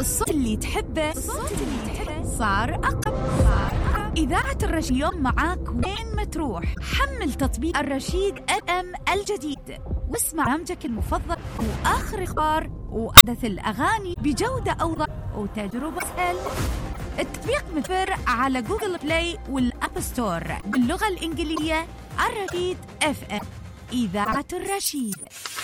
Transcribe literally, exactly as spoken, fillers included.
الصوت اللي تحبه الصوت اللي تحبه صار أقرب. صار أقرب. إذاعة الرشيد يوم معاك وين ما تروح. حمل تطبيق الرشيد اف ام الجديد واسمع برنامجك المفضل وآخر اخبار وأحدث الأغاني بجودة أوضح وتجربة سهل. التطبيق متوفر على جوجل بلاي والأب ستور باللغة الإنجليزية. الرشيد اف ام، إذاعة الرشيد.